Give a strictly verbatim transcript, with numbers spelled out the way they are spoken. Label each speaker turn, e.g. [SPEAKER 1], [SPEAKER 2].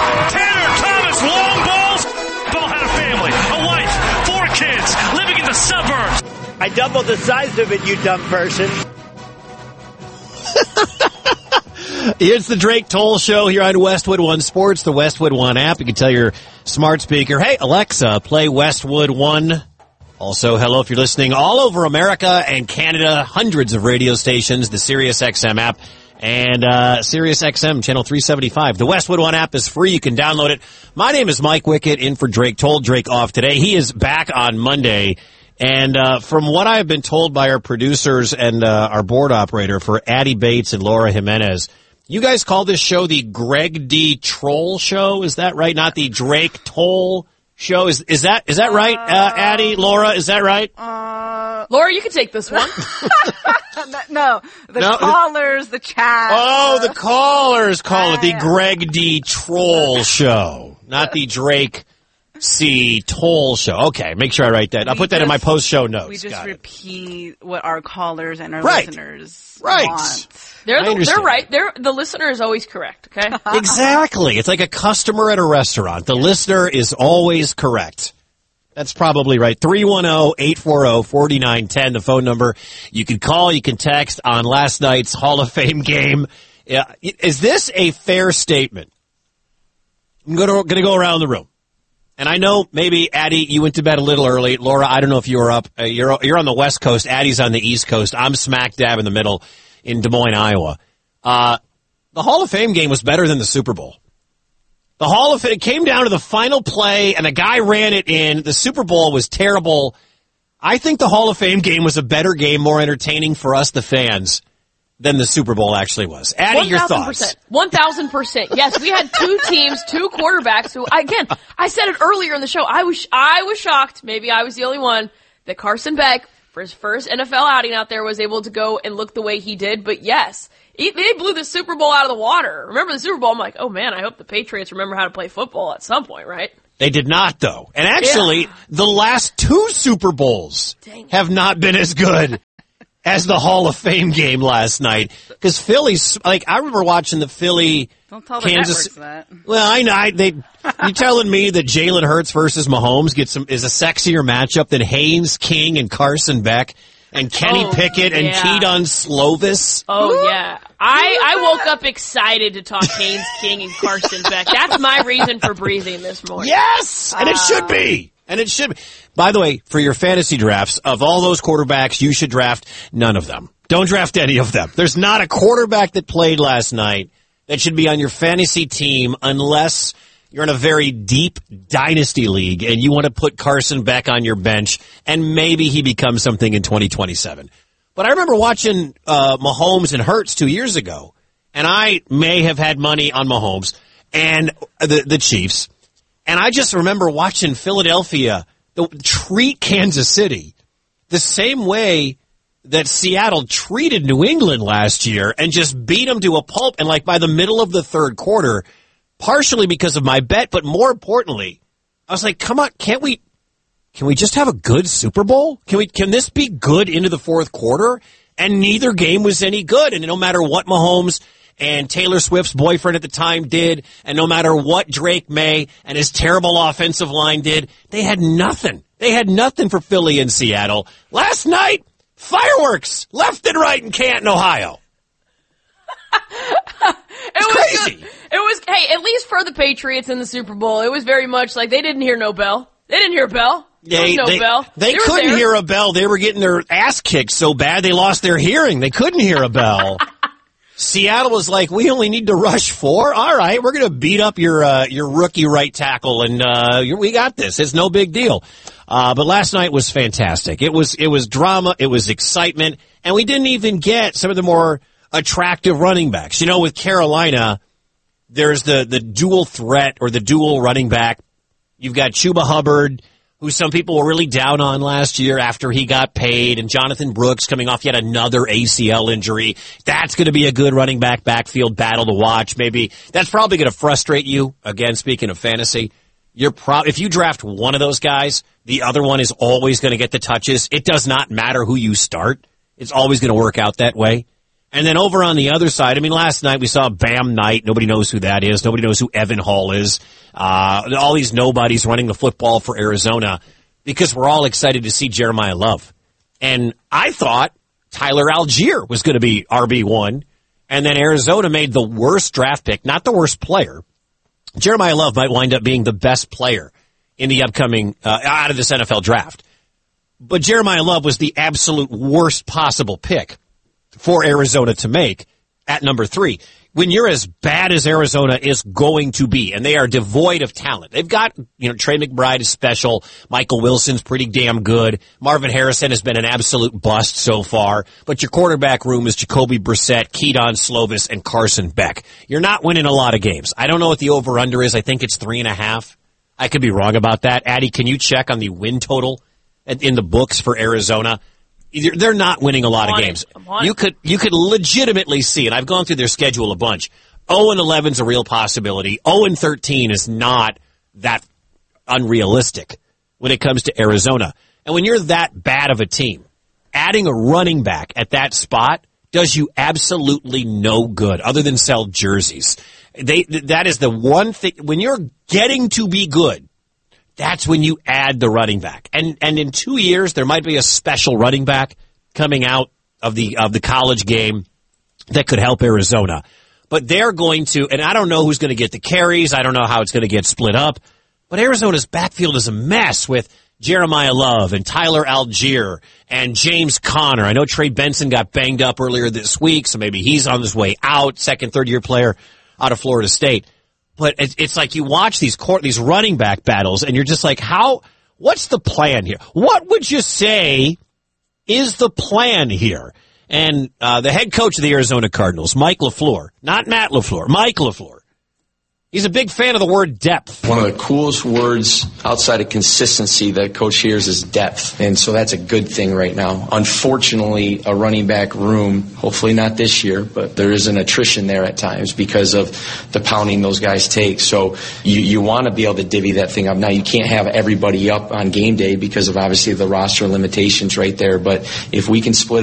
[SPEAKER 1] Tanner Thomas, long balls. Ball had a family, a wife, four kids, living in the suburbs.
[SPEAKER 2] I doubled the size of it, you dumb person.
[SPEAKER 3] It's the Drake Toll Show here on Westwood One Sports, the Westwood One app. You can tell your smart speaker, hey, Alexa, play Westwood One. Also, hello if you're listening all over America and Canada, hundreds of radio stations, the Sirius X M app, and uh Sirius X M channel three seventy-five. The Westwood One app is free. You can download it. My name is Mike Wickett, in for Drake Toll. Drake off today. He is back on Monday. And uh from what I have been told by our producers and uh our board operator for Addie Bates and Laura Jimenez, you guys call this show the Greg D. Troll Show. Is that right? Not the Drake Toll Show. Is is that is that right, uh, Addie, Laura? Is that right?
[SPEAKER 4] Uh,
[SPEAKER 5] Laura, you can take this one.
[SPEAKER 4] no, the
[SPEAKER 3] No,
[SPEAKER 4] callers, the chat.
[SPEAKER 3] Oh,
[SPEAKER 4] uh,
[SPEAKER 3] the callers call it the
[SPEAKER 4] yeah.
[SPEAKER 3] Greg D. Troll Show, not the Drake C. Toll Show. Okay, make sure I write that. I'll
[SPEAKER 4] We
[SPEAKER 3] put that in my
[SPEAKER 4] just-
[SPEAKER 3] post-show notes.
[SPEAKER 4] We just
[SPEAKER 3] Got it.
[SPEAKER 4] repeat what our callers and our
[SPEAKER 3] Right.
[SPEAKER 4] listeners
[SPEAKER 3] Right.
[SPEAKER 4] want.
[SPEAKER 5] They're
[SPEAKER 3] I
[SPEAKER 5] the,
[SPEAKER 3] understand.
[SPEAKER 5] they're right. They're the listener is always correct. Okay.
[SPEAKER 3] Exactly. It's like a customer at a restaurant. The listener is always correct. That's probably right. three one zero, eight four zero, four nine one zero, the phone number. You can call, you can text on last night's Hall of Fame game. Yeah. Is this a fair statement? I'm going to, going to go around the room. And I know maybe, Addie, you went to bed a little early. Laura, I don't know if you were up. Uh, you're, you're on the West Coast. Addie's on the East Coast. I'm smack dab in the middle in Des Moines, Iowa. Uh, the Hall of Fame game was better than the Super Bowl. The Hall of Fame, it came down to the final play, and a guy ran it in. The Super Bowl was terrible. I think the Hall of Fame game was a better game, more entertaining for us, the fans, than the Super Bowl actually was. Addie, your thoughts?
[SPEAKER 5] one thousand percent. Yes, we had two teams, two quarterbacks who, again, I said it earlier in the show. I was, I was shocked. Maybe I was the only one that Carson Beck, for his first N F L outing out there, was able to go and look the way he did. But yes, he, they blew the Super Bowl out of the water. Remember the Super Bowl? I'm like, oh man, I hope the Patriots remember how to play football at some point, right?
[SPEAKER 3] They did not, though. And actually,
[SPEAKER 5] Yeah.
[SPEAKER 3] the last two Super Bowls
[SPEAKER 5] Dang.
[SPEAKER 3] have not been as good as the Hall of Fame game last night. Because Philly's, like, I remember watching the Philly,
[SPEAKER 4] Don't tell the
[SPEAKER 3] Kansas.
[SPEAKER 4] networks that.
[SPEAKER 3] Well, I know. I, they, you telling me that Jalen Hurts versus Mahomes gets some is a sexier matchup than Haynes King and Carson Beck and Kenny
[SPEAKER 5] Oh,
[SPEAKER 3] Pickett and
[SPEAKER 5] yeah.
[SPEAKER 3] Keaton Slovis?
[SPEAKER 5] Oh yeah. I, I woke up excited to talk Haynes King and Carson Beck. That's my reason for breathing this morning.
[SPEAKER 3] Yes, and it should be. And it should be. By the way, for your fantasy drafts, of all those quarterbacks, you should draft none of them. Don't draft any of them. There's not a quarterback that played last night that should be on your fantasy team unless you're in a very deep dynasty league and you want to put Carson Beck on your bench and maybe he becomes something in twenty twenty-seven. But I remember watching uh Mahomes and Hurts two years ago, and I may have had money on Mahomes and the the Chiefs. And I just remember watching Philadelphia the, treat Kansas City the same way that Seattle treated New England last year and just beat them to a pulp. And like by the middle of the third quarter, partially because of my bet, but more importantly, I was like, come on, can't we, can we just have a good Super Bowl? Can we, can this be good into the fourth quarter? And neither game was any good. And no matter what Mahomes and Taylor Swift's boyfriend at the time did, and no matter what Drake May and his terrible offensive line did, they had nothing. They had nothing for Philly and Seattle. Last night, fireworks left and right in Canton, Ohio.
[SPEAKER 5] It
[SPEAKER 3] It's
[SPEAKER 5] was
[SPEAKER 3] crazy.
[SPEAKER 5] good. It was, hey, at least for the Patriots in the Super Bowl, it was very much like they didn't hear no bell. They didn't hear a bell. There was
[SPEAKER 3] They,
[SPEAKER 5] no
[SPEAKER 3] they,
[SPEAKER 5] bell.
[SPEAKER 3] they
[SPEAKER 5] were
[SPEAKER 3] couldn't
[SPEAKER 5] there.
[SPEAKER 3] hear a bell. They were getting their ass kicked so bad they lost their hearing. They couldn't hear a bell. Seattle was like, we only need to rush four. All right, we're going to beat up your uh, your rookie right tackle, and uh, we got this. It's no big deal. Uh, but last night was fantastic. It was it was drama. It was excitement, and we didn't even get some of the more attractive running backs. You know, with Carolina, there's the the dual threat or the dual running back. You've got Chuba Hubbard, who some people were really down on last year after he got paid, and Jonathan Brooks coming off yet another A C L injury. That's going to be a good running back backfield battle to watch. Maybe that's probably going to frustrate you. Again, speaking of fantasy, you're pro- if you draft one of those guys, the other one is always going to get the touches. It does not matter who you start. It's always going to work out that way. And then over on the other side, I mean, last night we saw Bam Knight. Nobody knows who that is. Nobody knows who Evan Hall is. Uh, all these nobodies running the football for Arizona because we're all excited to see Jeremiah Love. And I thought Tyler Algier was going to be R B one. And then Arizona made the worst draft pick, not the worst player. Jeremiah Love might wind up being the best player in the upcoming, uh, out of this N F L draft. But Jeremiah Love was the absolute worst possible pick for Arizona to make at number three. When you're as bad as Arizona is going to be, and they are devoid of talent. They've got, you know, Trey McBride is special. Michael Wilson's pretty damn good. Marvin Harrison has been an absolute bust so far. But your quarterback room is Jacoby Brissett, Keaton Slovis, and Carson Beck. You're not winning a lot of games. I don't know what the over-under is. I think it's three and a half. I could be wrong about that. Addie, can you check on the win total in the books for Arizona? They're not winning a lot of games. You could you could legitimately see, and I've gone through their schedule a bunch. oh and eleven is a real possibility. oh and thirteen is not that unrealistic when it comes to Arizona. And when you're that bad of a team, adding a running back at that spot does you absolutely no good other than sell jerseys. They that is the one thing. When you're getting to be good, that's when you add the running back. And and in two years, there might be a special running back coming out of the of the college game that could help Arizona. But they're going to, and I don't know who's going to get the carries. I don't know how it's going to get split up. But Arizona's backfield is a mess with Jeremiah Love and Tyler Algier and James Conner. I know Trey Benson got banged up earlier this week, so maybe he's on his way out, second, third-year player out of Florida State. But it's like you watch these court, these running back battles, and you're just like, how? What's the plan here? What would you say is the plan here? And uh, the head coach of the Arizona Cardinals, Mike LaFleur, not Matt LaFleur, Mike LaFleur, he's a big fan of the word depth.
[SPEAKER 6] One of the coolest words outside of consistency that Coach hears is depth. And so that's a good thing right now. Unfortunately, a running back room, hopefully not this year, but there is an attrition there at times because of the pounding those guys take. So you, you want to be able to divvy that thing up. Now, you can't have everybody up on game day because of obviously the roster limitations right there. But if we can split